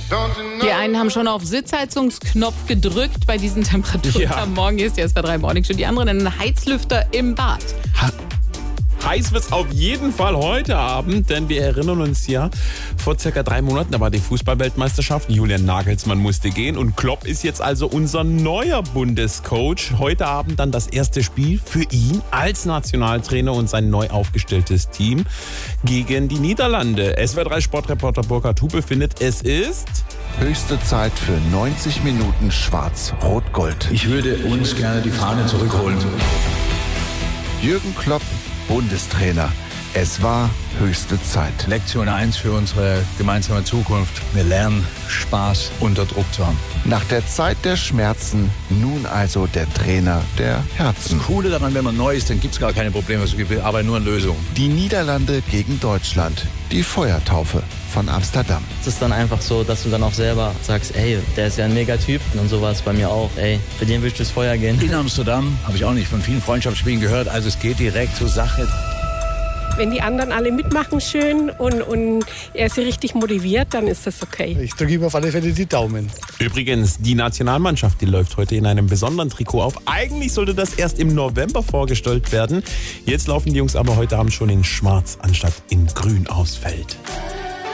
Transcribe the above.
Die einen haben schon auf Sitzheizungsknopf gedrückt bei diesen Temperaturen am Morgen. Hier ist die SWR3 Morning Show. Die anderen einen Heizlüfter im Bad. Heiß wird es auf jeden Fall heute Abend, denn wir erinnern uns ja, vor circa 3 Monaten, da war die Fußballweltmeisterschaft, Julian Nagelsmann musste gehen und Klopp ist jetzt also unser neuer Bundescoach. Heute Abend dann das erste Spiel für ihn als Nationaltrainer und sein neu aufgestelltes Team gegen die Niederlande. SWR3 Sportreporter Burkhard Hupe findet, es ist höchste Zeit für 90 Minuten Schwarz-Rot-Gold. Ich würde uns gerne die Fahne zurückholen. Jürgen Klopp, Bundestrainer. Es war höchste Zeit. Lektion 1 für unsere gemeinsame Zukunft. Wir lernen, Spaß unter Druck zu haben. Nach der Zeit der Schmerzen, nun also der Trainer der Herzen. Das Coole daran, wenn man neu ist, dann gibt es gar keine Probleme, wir arbeiten nur an Lösungen. Die Niederlande gegen Deutschland. Die Feuertaufe von Amsterdam. Es ist dann einfach so, dass du dann auch selber sagst, ey, der ist ja ein Megatyp. Und so war es bei mir auch, ey, für den will ich durchs Feuer gehen. In Amsterdam habe ich auch nicht von vielen Freundschaftsspielen gehört, also es geht direkt zur Sache. Wenn die anderen alle mitmachen schön und er sie richtig motiviert, dann ist das okay. Ich drücke ihm auf alle Fälle die Daumen. Übrigens, die Nationalmannschaft, die läuft heute in einem besonderen Trikot auf. Eigentlich sollte das erst im November vorgestellt werden. Jetzt laufen die Jungs aber heute Abend schon in Schwarz anstatt in Grün aufs Feld.